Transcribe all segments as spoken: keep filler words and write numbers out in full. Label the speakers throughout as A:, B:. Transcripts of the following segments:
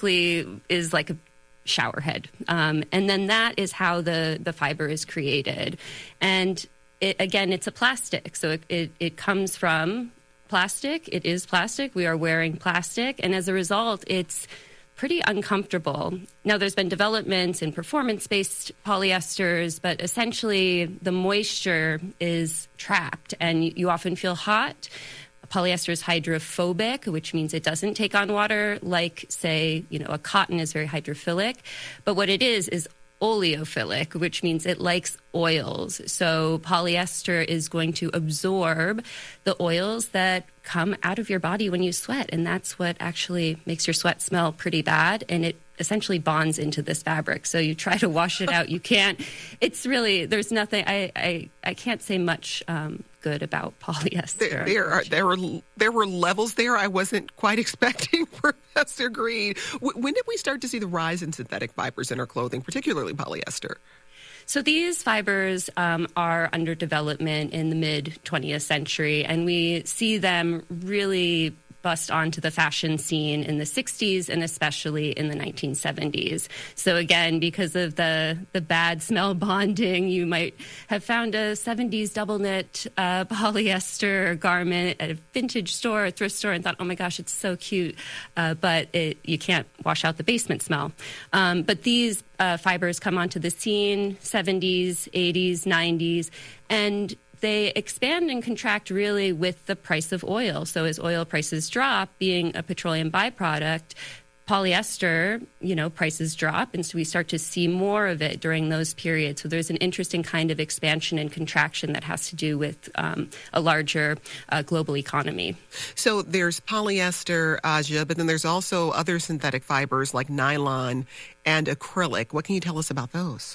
A: basically is like a shower head. Um, and then that is how the, the fiber is created. And it, again, it's a plastic. So it, it, it comes from plastic. It is plastic. We are wearing plastic. And as a result, it's pretty uncomfortable. Now, there's been developments in performance-based polyesters, but essentially the moisture is trapped and you, you often feel hot. Polyester is hydrophobic, which means it doesn't take on water like, say, you know, a cotton is very hydrophilic. But what it is is oleophilic, which means it likes oils. So polyester is going to absorb the oils that come out of your body when you sweat. And that's what actually makes your sweat smell pretty bad. And it essentially bonds into this fabric. So you try to wash it out. You can't. It's really, there's nothing, I, I, I can't say much um, good about polyester.
B: There, there, are, there, were, there were levels there I wasn't quite expecting, Professor Green. W- when did we start to see the rise in synthetic fibers in our clothing, particularly polyester?
A: So these fibers um, are under development in the mid twentieth century, and we see them really bust onto the fashion scene in the sixties and especially in the nineteen seventies. So again, because of the, the bad smell bonding, you might have found a seventies double knit uh, polyester garment at a vintage store, a thrift store, and thought, oh my gosh, it's so cute. Uh, but it, you can't wash out the basement smell. Um, but these uh, fibers come onto the scene, seventies, eighties, nineties, and they expand and contract really with the price of oil. So as oil prices drop, being a petroleum byproduct, polyester, you know, prices drop. And so we start to see more of it during those periods. So there's an interesting kind of expansion and contraction that has to do with um, a larger uh, global economy.
B: So there's polyester, Aja, but then there's also other synthetic fibers like nylon and acrylic. What can you tell us about those?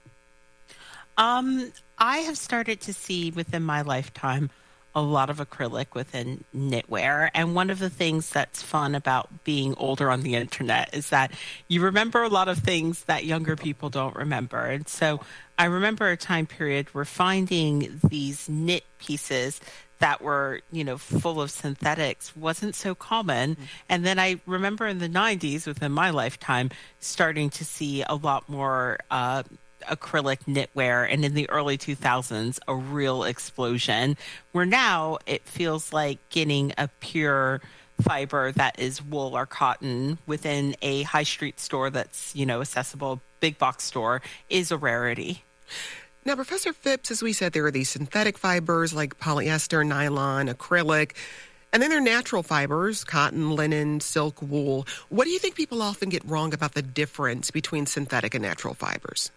C: Um, I have started to see within my lifetime a lot of acrylic within knitwear. And one of the things that's fun about being older on the internet is that you remember a lot of things that younger people don't remember. And so I remember a time period where finding these knit pieces that were, you know, full of synthetics wasn't so common. Mm-hmm. And then I remember in the nineties, within my lifetime, starting to see a lot more uh acrylic knitwear, and in the early two thousands, a real explosion, where now it feels like getting a pure fiber that is wool or cotton within a high street store that's, you know, accessible, big box store is a rarity.
B: Now, Professor Phipps, as we said, there are these synthetic fibers like polyester, nylon, acrylic, and then there are natural fibers, cotton, linen, silk, wool. What do you think people often get wrong about the difference between synthetic and natural fibers?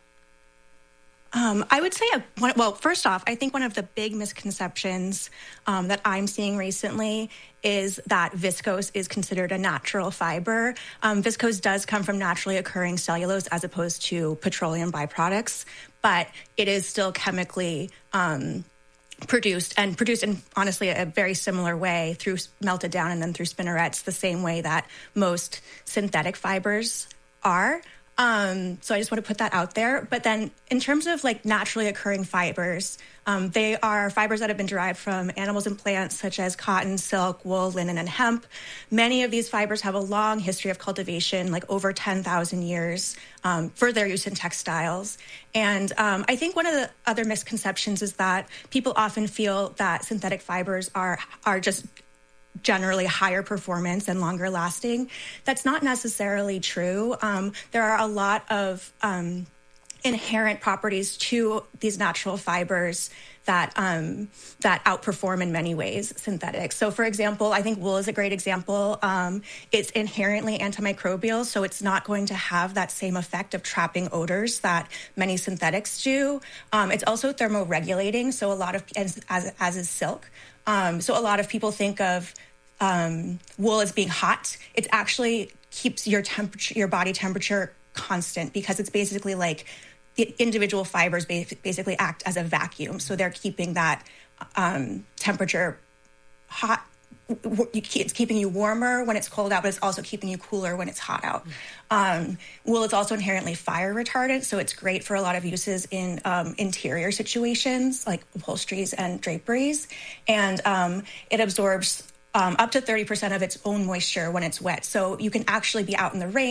D: Um, I would say, a, well, first off, I think one of the big misconceptions um, that I'm seeing recently is that viscose is considered a natural fiber. Um, viscose does come from naturally occurring cellulose as opposed to petroleum byproducts, but it is still chemically um, produced and produced in, honestly, a very similar way through melted down and then through spinnerets, the same way that most synthetic fibers are. Um, so I just want to put that out there. But then in terms of like naturally occurring fibers, um, they are fibers that have been derived from animals and plants such as cotton, silk, wool, linen, and hemp. Many of these fibers have a long history of cultivation, like over ten thousand years, um, for their use in textiles. And um, I think one of the other misconceptions is that people often feel that synthetic fibers are are just generally higher performance and longer lasting. That's not necessarily true. Um, there are a lot of um, inherent properties to these natural fibers that um, that outperform in many ways synthetics. So, for example, I think wool is a great example. Um, it's inherently antimicrobial, so it's not going to have that same effect of trapping odors that many synthetics do. Um, it's also thermoregulating, so a lot of as as, as is silk. Um, so a lot of people think of um, wool as being hot. It actually keeps your temperature, your body temperature constant, because it's basically like the individual fibers basically act as a vacuum. So they're keeping that um, temperature hot. It's keeping you warmer when it's cold out, but it's also keeping you cooler when it's hot out. Um, wool is also inherently fire retardant, so it's great for a lot of uses in um, interior situations like upholsteries and draperies. And um, it absorbs um, up to thirty percent of its own moisture when it's wet. So you can actually be out in the rain